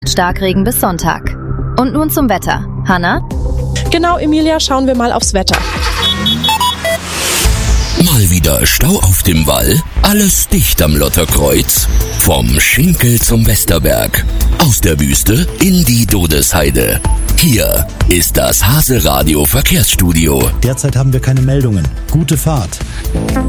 Starkregen bis Sonntag. Und nun zum Wetter. Hanna? Genau, Emilia, schauen wir mal aufs Wetter. Mal wieder Stau auf dem Wall, alles dicht am Lotterkreuz. Vom Schinkel zum Westerberg, aus der Wüste in die Dodesheide. Hier ist das Hase Radio Verkehrsstudio. Derzeit haben wir keine Meldungen. Gute Fahrt.